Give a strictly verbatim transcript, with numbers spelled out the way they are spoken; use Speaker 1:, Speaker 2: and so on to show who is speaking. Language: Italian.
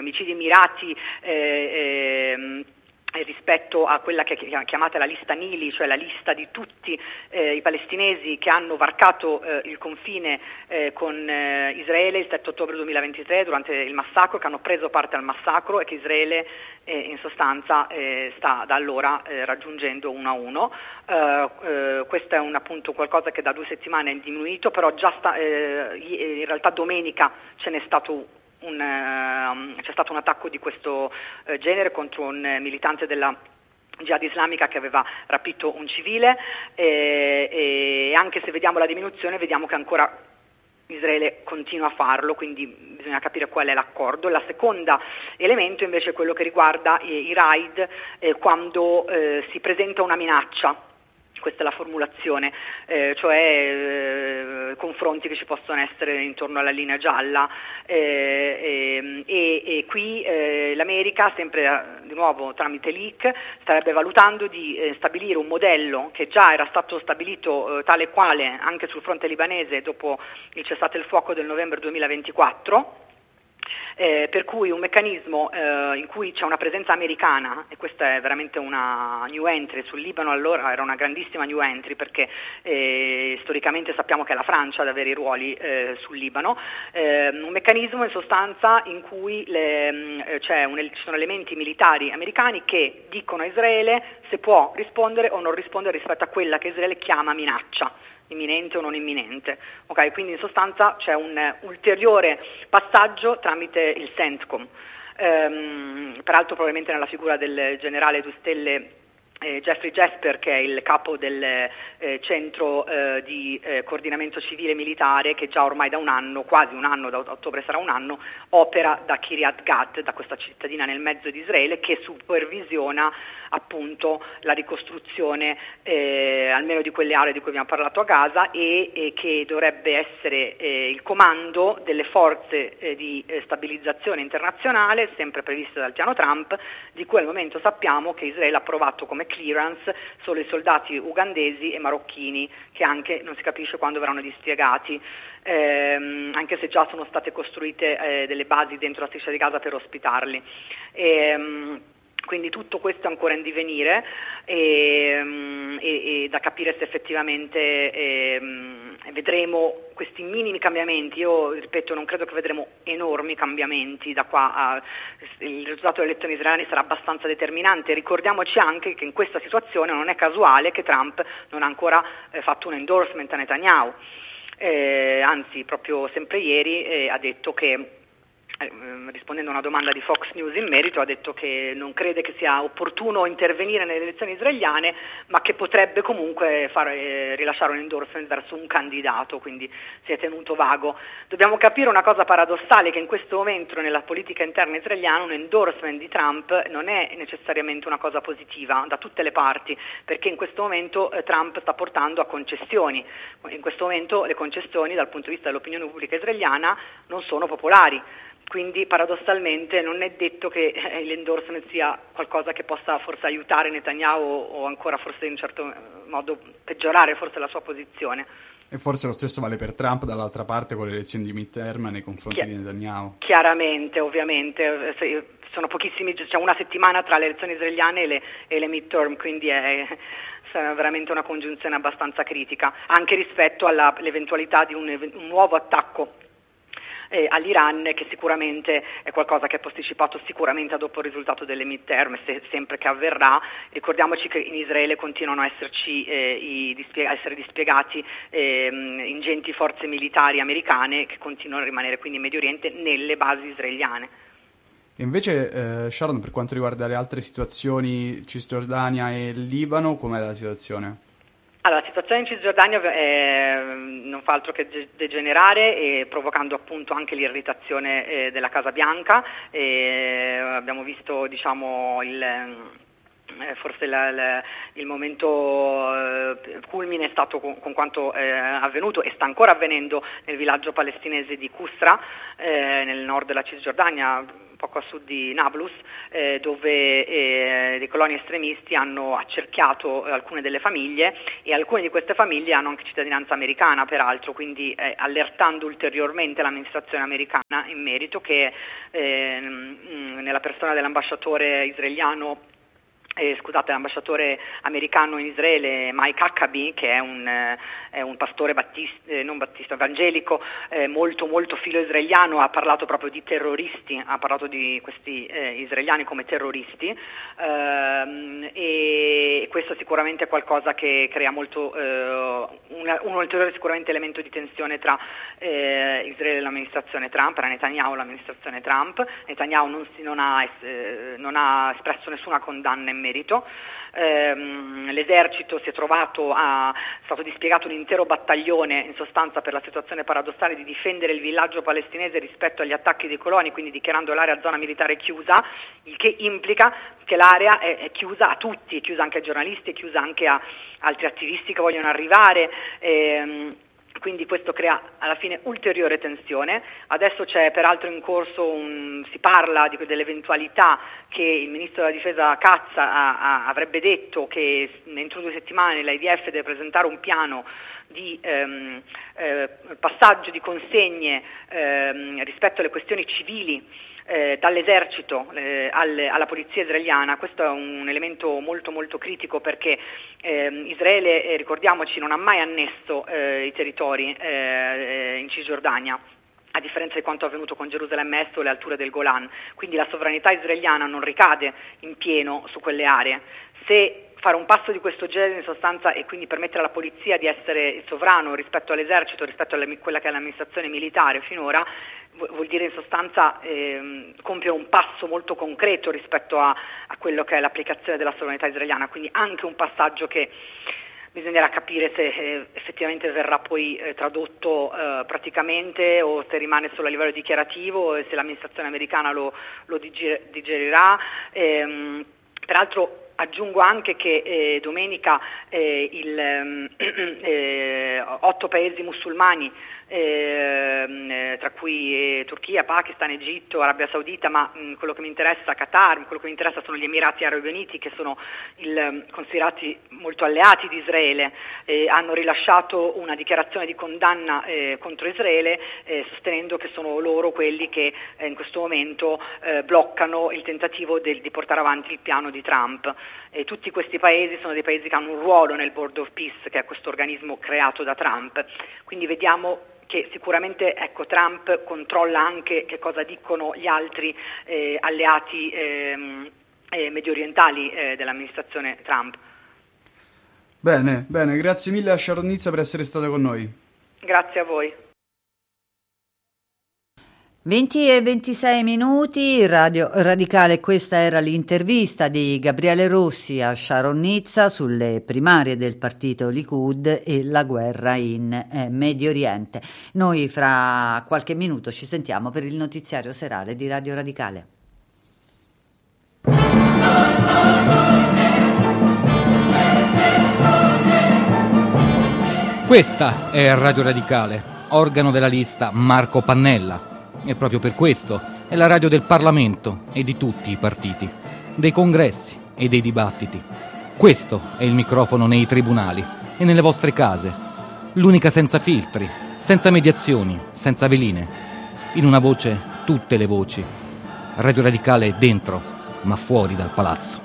Speaker 1: omicidi mirati eh, eh, rispetto a quella che è chiamata la lista Nili, cioè la lista di tutti eh, i palestinesi che hanno varcato eh, il confine eh, con eh, Israele il sette ottobre duemilaventitré durante il massacro, che hanno preso parte al massacro e che Israele eh, in sostanza eh, sta da allora eh, raggiungendo uno a uno. Uh, uh, questo è un, appunto qualcosa che da due settimane è diminuito, però già sta, eh, in realtà domenica ce n'è stato Un, uh, c'è stato un attacco di questo uh, genere contro un uh, militante della Jihad islamica che aveva rapito un civile e, e anche se vediamo la diminuzione vediamo che ancora Israele continua a farlo, quindi bisogna capire qual è l'accordo. La seconda elemento invece è quello che riguarda eh, i raid eh, quando eh, si presenta una minaccia. Questa è la formulazione, eh, cioè eh, confronti che ci possono essere intorno alla linea gialla eh, e, e qui eh, l'America, sempre eh, di nuovo tramite leak, starebbe valutando di eh, stabilire un modello che già era stato stabilito eh, tale quale anche sul fronte libanese dopo il cessate il fuoco del novembre duemilaventiquattro. Eh, per cui un meccanismo eh, in cui c'è una presenza americana, e questa è veramente una new entry sul Libano, allora era una grandissima new entry perché eh, storicamente sappiamo che è la Francia ad avere i ruoli eh, sul Libano, eh, un meccanismo in sostanza in cui le, eh, c'è un, ci sono elementi militari americani che dicono a Israele se può rispondere o non rispondere rispetto a quella che Israele chiama minaccia, imminente o non imminente, ok? Quindi in sostanza c'è un uh, ulteriore passaggio tramite il CENTCOM, ehm, peraltro probabilmente nella figura del generale due stelle eh, Jeffrey Jesper, che è il capo del eh, centro eh, di eh, coordinamento civile e militare, che già ormai da un anno, quasi un anno, da ottobre sarà un anno, opera da Kiryat Gat, da questa cittadina nel mezzo di Israele, che supervisiona appunto la ricostruzione eh, almeno di quelle aree di cui abbiamo parlato a Gaza e, e che dovrebbe essere eh, il comando delle forze eh, di eh, stabilizzazione internazionale sempre previste dal piano Trump, di cui al momento sappiamo che Israele ha approvato come clearance solo i soldati ugandesi e marocchini, che anche non si capisce quando verranno dispiegati, ehm, anche se già sono state costruite eh, delle basi dentro la striscia di Gaza per ospitarli. Ehm, Quindi tutto questo è ancora in divenire e, e, e da capire se effettivamente eh, vedremo questi minimi cambiamenti. Io ripeto, non credo che vedremo enormi cambiamenti da qua a, il risultato delle elezioni israeliane sarà abbastanza determinante. Ricordiamoci anche che in questa situazione non è casuale che Trump non ha ancora eh, fatto un endorsement a Netanyahu, eh, anzi proprio sempre ieri eh, ha detto che rispondendo a una domanda di Fox News in merito, ha detto che non crede che sia opportuno intervenire nelle elezioni israeliane, ma che potrebbe comunque fare, rilasciare un endorsement verso un candidato, quindi si è tenuto vago. Dobbiamo capire una cosa paradossale, che in questo momento nella politica interna israeliana un endorsement di Trump non è necessariamente una cosa positiva da tutte le parti, perché in questo momento eh, Trump sta portando a concessioni. In questo momento le concessioni dal punto di vista dell'opinione pubblica israeliana non sono popolari. Quindi paradossalmente non è detto che eh, l'endorsement sia qualcosa che possa forse aiutare Netanyahu o, o ancora forse in un certo modo peggiorare forse la sua posizione.
Speaker 2: E forse lo stesso vale per Trump dall'altra parte con le elezioni di midterm nei confronti Chi- di Netanyahu.
Speaker 1: Chiaramente, ovviamente, se, sono pochissimi, c'è una settimana tra le elezioni israeliane e le, e le midterm, quindi è sarà veramente una congiunzione abbastanza critica, anche rispetto alla, all'eventualità di un, un nuovo attacco Eh, all'Iran, che sicuramente è qualcosa che è posticipato sicuramente dopo il risultato delle midterm, se, sempre che avverrà. Ricordiamoci che in Israele continuano a esserci eh, i, dispie- a essere dispiegati eh, ingenti forze militari americane che continuano a rimanere quindi in Medio Oriente nelle basi israeliane.
Speaker 2: E invece eh, Sharon, per quanto riguarda le altre situazioni, Cisgiordania e Libano, com'è la situazione?
Speaker 1: Allora, la situazione in Cisgiordania eh, non fa altro che degenerare, e provocando appunto anche l'irritazione eh, della Casa Bianca. E abbiamo visto, diciamo, il, eh, forse la, la, il momento eh, culmine è stato con, con quanto eh, avvenuto e sta ancora avvenendo nel villaggio palestinese di Kusra, eh, nel nord della Cisgiordania, poco a sud di Nablus, eh, dove eh, dei coloni estremisti hanno accerchiato alcune delle famiglie, e alcune di queste famiglie hanno anche cittadinanza americana peraltro, quindi eh, allertando ulteriormente l'amministrazione americana in merito, che eh, nella persona dell'ambasciatore israeliano Eh, scusate, l'ambasciatore americano in Israele Mike Huckabee, che è un, eh, è un pastore battista, eh, non battista, evangelico, eh, molto molto filo israeliano, ha parlato proprio di terroristi, ha parlato di questi eh, israeliani come terroristi, ehm, e questo sicuramente è qualcosa che crea molto, eh, un, un ulteriore sicuramente elemento di tensione tra eh, Israele e l'amministrazione Trump, tra Netanyahu e l'amministrazione Trump. Netanyahu non, si, non, ha, eh, non ha espresso nessuna condanna in merito. Ehm, l'esercito si è trovato a, è stato dispiegato un intero battaglione in sostanza per la situazione paradossale di difendere il villaggio palestinese rispetto agli attacchi dei coloni, quindi dichiarando l'area zona militare chiusa, il che implica che l'area è, è chiusa a tutti, è chiusa anche ai giornalisti, è chiusa anche a altri attivisti che vogliono arrivare. Ehm, Quindi questo crea alla fine ulteriore tensione. Adesso c'è peraltro in corso, un, si parla di, dell'eventualità che il ministro della difesa Katz ha, ha, avrebbe detto che entro due settimane l'I D F deve presentare un piano di ehm, eh, passaggio di consegne ehm, rispetto alle questioni civili Eh, dall'esercito eh, alle, alla polizia israeliana. Questo è un elemento molto molto critico, perché eh, Israele, eh, ricordiamoci, non ha mai annesso eh, i territori eh, in Cisgiordania, a differenza di quanto avvenuto con Gerusalemme Est o le alture del Golan, quindi la sovranità israeliana non ricade in pieno su quelle aree. Se fare un passo di questo genere in sostanza e quindi permettere alla polizia di essere sovrano rispetto all'esercito, rispetto a quella che è l'amministrazione militare finora, vuol dire in sostanza eh, compiere un passo molto concreto rispetto a, a quello che è l'applicazione della sovranità israeliana, quindi anche un passaggio che bisognerà capire se eh, effettivamente verrà poi eh, tradotto eh, praticamente, o se rimane solo a livello dichiarativo, e se l'amministrazione americana lo, lo diger- digerirà. Ehm, peraltro aggiungo anche che eh, domenica eh, il, eh, otto paesi musulmani, eh, tra cui eh, Turchia, Pakistan, Egitto, Arabia Saudita, ma mh, quello che mi interessa, Qatar, quello che mi interessa sono gli Emirati Arabi Uniti, che sono il, considerati molto alleati di Israele, eh, hanno rilasciato una dichiarazione di condanna eh, contro Israele, eh, sostenendo che sono loro quelli che eh, in questo momento eh, bloccano il tentativo del, di portare avanti il piano di Trump. E tutti questi paesi sono dei paesi che hanno un ruolo nel Board of Peace, che è questo organismo creato da Trump. Quindi vediamo che sicuramente, ecco, Trump controlla anche che cosa dicono gli altri eh, alleati ehm, eh, medio orientali eh, dell'amministrazione Trump.
Speaker 2: Bene, bene, grazie mille a Sharon Nizza per essere stata con noi.
Speaker 1: Grazie a voi.
Speaker 3: venti e ventisei minuti, Radio Radicale, questa era l'intervista di Gabriele Rossi a Sharon Nizza sulle primarie del partito Likud e la guerra in eh, Medio Oriente. Noi fra qualche minuto ci sentiamo per il notiziario serale di Radio Radicale.
Speaker 4: Questa è Radio Radicale, organo della lista Marco Pannella. E proprio per questo è la radio del Parlamento e di tutti i partiti, dei congressi e dei dibattiti. Questo è il microfono nei tribunali e nelle vostre case. L'unica senza filtri, senza mediazioni, senza veline. In una voce, tutte le voci. Radio Radicale è dentro, ma fuori dal palazzo.